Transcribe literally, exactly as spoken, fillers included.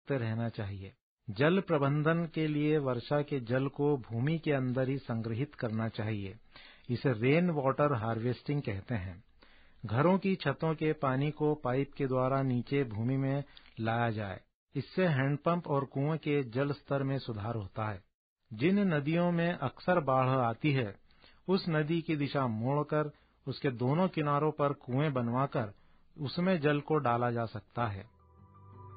रखते रहना चाहिए। जल प्रबंधन के लिए वर्षा के जल को भूमि के अंदर ही संग्रहित करना चाहिए। इसे रेन वाटर हार्वेस्टिंग कहते हैं। घरों की छतों के पानी को पाइप के द्वारा नीचे भूमि में लाया जाए। इससे हैंडपंप और कुएं के जल स्तर में सुधार होता है। जिन नदियों में अक्सर बाढ़ आती है, उस नदी की दिशा मोड़कर उसके दोनों किनारों पर कुएं बनवाकर उसमें जल को डाला जा सकता है।